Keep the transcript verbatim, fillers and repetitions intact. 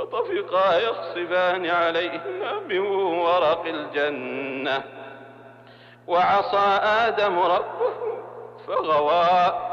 فطفقا يخصفان عليهما من ورق الجنة وعصى آدم ربه فغوى